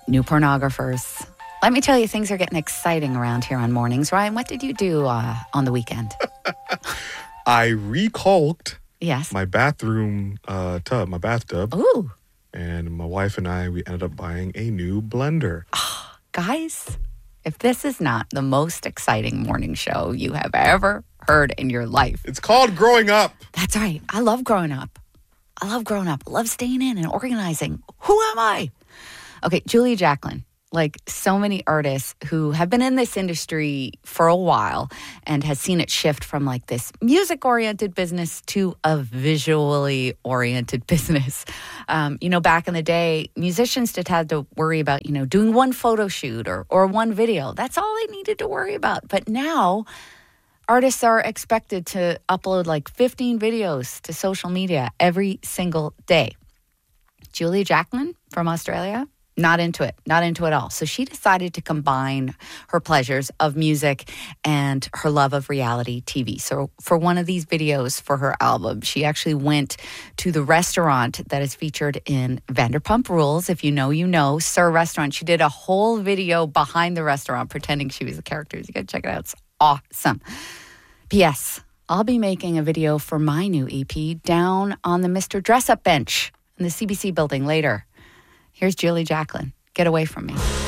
new pornographers. Let me tell you, things are getting exciting around here on mornings. Ryan, what did you do on the weekend? I recaulked Yes. my bathroom tub, my bathtub. Ooh. And my wife and I, we ended up buying a new blender. Guys, if this is not the most exciting morning show you have ever heard in your life. It's called Growing Up. That's right. I love growing up. I love staying in and organizing. Who am I? Okay, Julia Jacklin. Like so many artists who have been in this industry for a while and has seen it shift from like this music-oriented business to a visually-oriented business. Back in the day, musicians just had to worry about, doing one photo shoot or one video. That's all they needed to worry about. But now, artists are expected to upload like 15 videos to social media every single day. Julia Jacklin from Australia, not into it at all. So she decided to combine her pleasures of music and her love of reality TV. So for one of these videos for her album, she actually went to the restaurant that is featured in Vanderpump Rules. If you know, you know, Sir Restaurant. She did a whole video behind the restaurant pretending she was the characters. You got to check it out. It's awesome. P.S. I'll be making a video for my new EP down on the Mr. Dress Up bench in the CBC building later. Here's Julia Jacklin. Get away from me.